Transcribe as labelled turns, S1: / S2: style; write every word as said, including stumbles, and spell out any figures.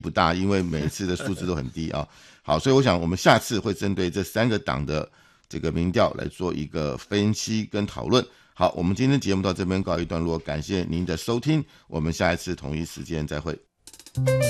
S1: 不大，因为每一次的数字都很低啊。好，所以我想我们下次会针对这三个党的这个民调来做一个分析跟讨论。好，我们今天节目到这边告一段落，感谢您的收听，我们下一次同一时间再会。